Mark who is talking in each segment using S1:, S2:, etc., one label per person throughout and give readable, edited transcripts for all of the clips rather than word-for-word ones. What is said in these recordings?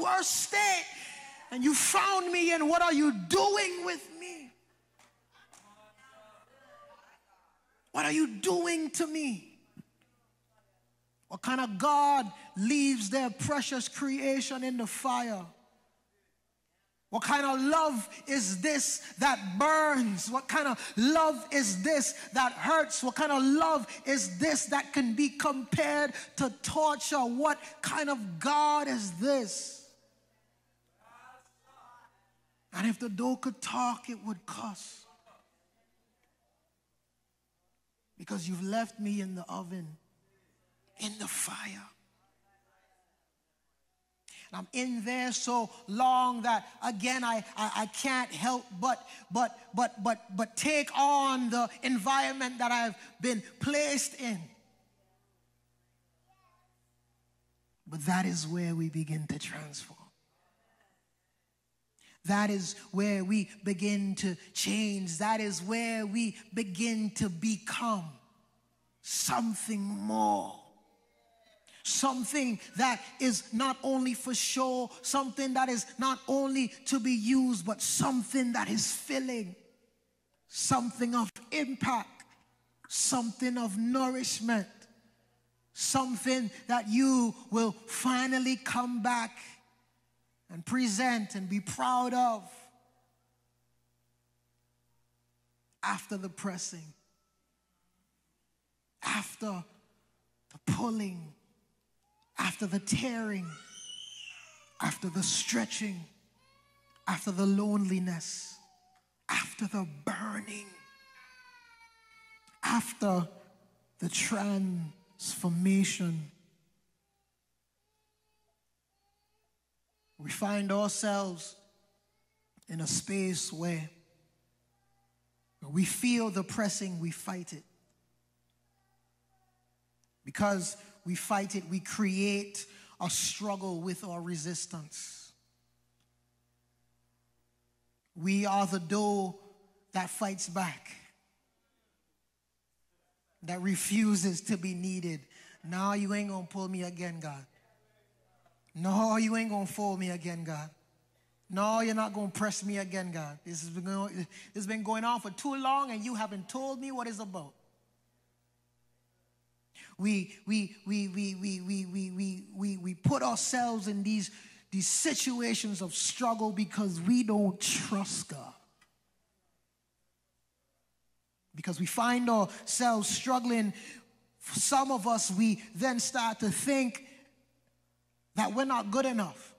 S1: worst state, and you found me in. What are you doing with me? What are you doing to me? What kind of God leaves their precious creation in the fire? What kind of love is this that burns? What kind of love is this that hurts? What kind of love is this that can be compared to torture? What kind of God is this? And if the dough could talk, it would cuss. Because you've left me in the oven, in the fire. And I'm in there so long that again I can't help but take on the environment that I've been placed in. But that is where we begin to transform. That is where we begin to change. That is where we begin to become something more. Something that is not only for show, something that is not only to be used, but something that is filling, something of impact, something of nourishment, something that you will finally come back and present and be proud of after the pressing, after the pulling, after the tearing, after the stretching, after the loneliness, after the burning, after the transformation. We find ourselves in a space where we feel the pressing, we fight it. Because we fight it, we create a struggle with our resistance. We are the dough that fights back, that refuses to be needed. No, you ain't gonna pull me again, God. No, you ain't gonna fold me again, God. No, you're not gonna press me again, God. This has been going on for too long, and you haven't told me what it's about. We put ourselves in these situations of struggle because we don't trust God. Because we find ourselves struggling. For some of us, we then start to think that we're not good enough.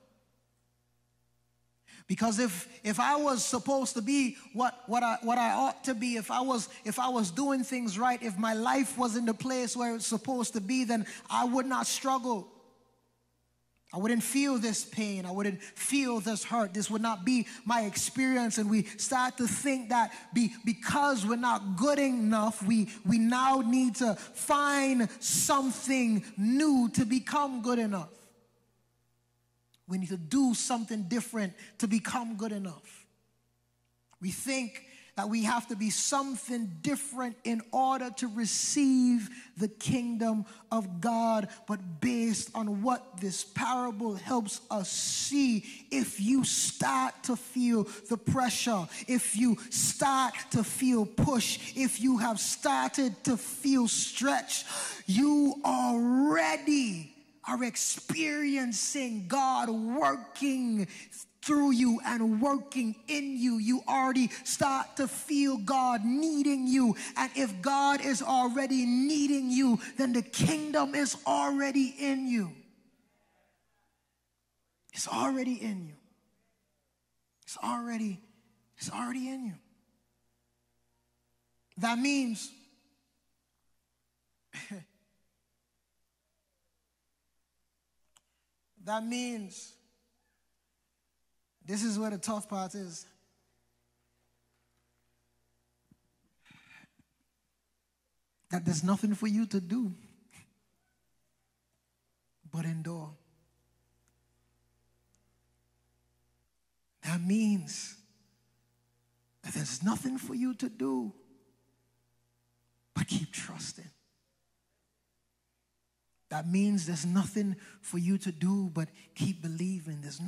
S1: Because if I was supposed to be what I ought to be, if I was doing things right, if my life was in the place where it's supposed to be, then I would not struggle. I wouldn't feel this pain. I wouldn't feel this hurt. This would not be my experience. And we start to think that because we're not good enough, we now need to find something new to become good enough. We need to do something different to become good enough. We think that we have to be something different in order to receive the kingdom of God. But based on what this parable helps us see, if you start to feel the pressure, if you start to feel push, if you have started to feel stretched, you already are experiencing God working through you and working in you. You already start to feel God needing you. And if God is already needing you, then the kingdom is already in you. It's already in you. It's already in you. That means this is where the tough part is. That there's nothing for you to do but endure. That means that there's nothing for you to do but keep trusting. That means there's nothing for you to do but keep believing. There's